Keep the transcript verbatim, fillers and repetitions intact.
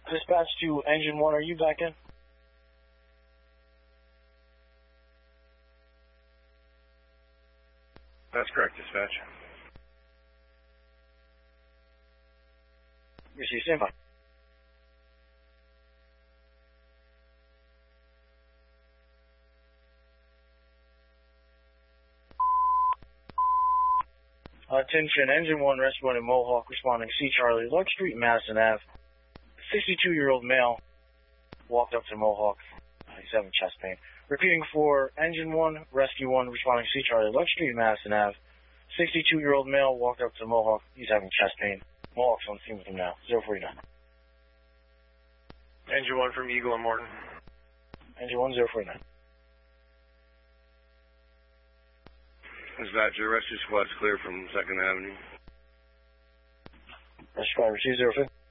Dispatch to Engine one, are you back in? That's correct, dispatch. Yes, you stand by. Attention, Engine one, rescue one in Mohawk, responding C Charlie, Lark Street, Madison Avenue. sixty-two-year-old male walked up to Mohawk. He's having chest pain. Repeating for Engine one, Rescue one, responding C Charlie, Lark Street, Madison Avenue. sixty-two-year-old male walked up to Mohawk. He's having chest pain. Mohawk's on scene with him now. zero forty-nine. Engine one from Eagle and Morton. Engine one, zero forty-nine. Dispatch, your rescue squad's clear from second Avenue. Rescue squad, receive zero fifty.